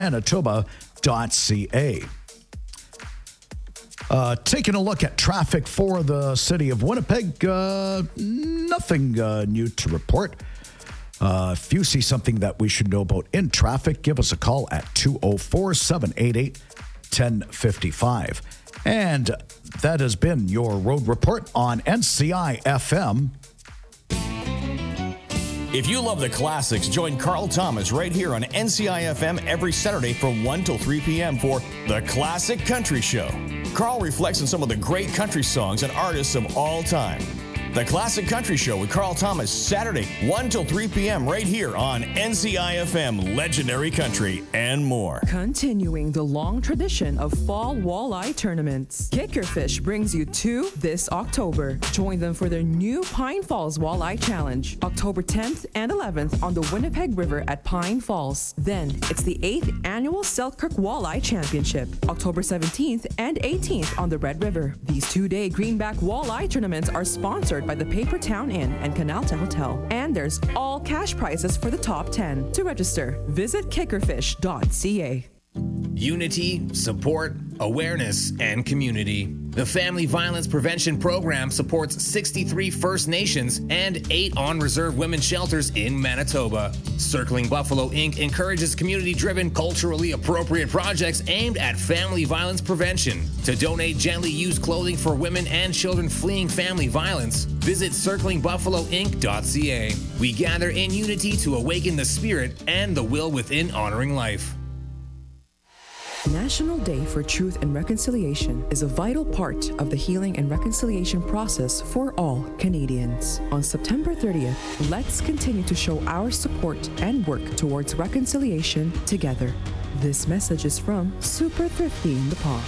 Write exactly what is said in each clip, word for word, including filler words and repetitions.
manitoba dot c a. Uh, taking a look at traffic for the city of Winnipeg, uh, nothing uh, new to report. Uh, if you see something that we should know about in traffic, give us a call at two oh four, seven eight eight, one oh five five. And that has been your road report on N C I F M. If you love the classics, join Carl Thomas right here on N C I F M every Saturday from one till three p.m. for The Classic Country Show. Carl reflects on some of the great country songs and artists of all time. The Classic Country Show with Carl Thomas, Saturday, one till three p.m. right here on N C I F M, Legendary Country, and more. Continuing the long tradition of fall walleye tournaments, Kickerfish brings you two this October. Join them for their new Pine Falls Walleye Challenge, October tenth and eleventh on the Winnipeg River at Pine Falls. Then, it's the eighth Annual Selkirk Walleye Championship, October seventeenth and eighteenth on the Red River. These two-day greenback walleye tournaments are sponsored by the Paper Town Inn and Canalta Hotel. And there's all cash prizes for the top ten. To register, visit kickerfish dot c a. Unity, support, awareness, and community. The Family Violence Prevention Program supports sixty-three First Nations and eight on-reserve women's shelters in Manitoba. Circling Buffalo, Incorporated encourages community-driven, culturally appropriate projects aimed at family violence prevention. To donate gently used clothing for women and children fleeing family violence, visit circling buffalo inc dot c a. We gather in unity to awaken the spirit and the will within honoring life. National Day for Truth and Reconciliation is a vital part of the healing and reconciliation process for all Canadians. On September thirtieth, let's continue to show our support and work towards reconciliation together. This message is from Super Thrifty in the Paw.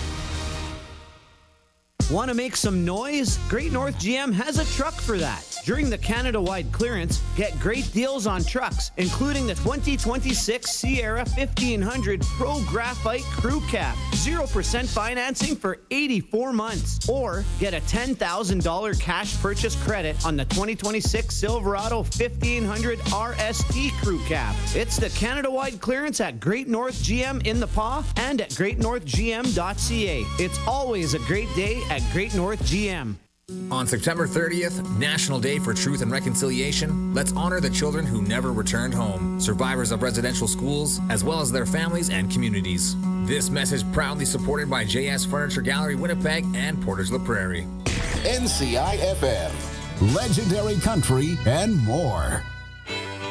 Want to make some noise? Great North G M has a truck for that. During the Canada-wide clearance, get great deals on trucks, including the twenty twenty-six Sierra fifteen hundred Pro Graphite Crew Cab, zero percent financing for eighty-four months. Or get a ten thousand dollars cash purchase credit on the twenty twenty-six Silverado fifteen hundred R S T Crew Cab. It's the Canada-wide clearance at Great North G M in the Paw and at great north g m dot c a. It's always a great day at Great North G M. On September thirtieth, National Day for Truth and Reconciliation, let's honor the children who never returned home, survivors of residential schools, as well as their families and communities. This message proudly supported by J S Furniture Gallery, Winnipeg, and Portage La Prairie. N C I F M, Legendary Country, and more.